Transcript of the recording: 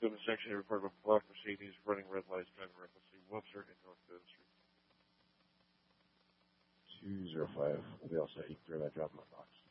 to the section report of block Mercedes running red lights, driving recklessly, Webster in North Bennett Street. 205. We'll be all set. You can throw that drop in my box.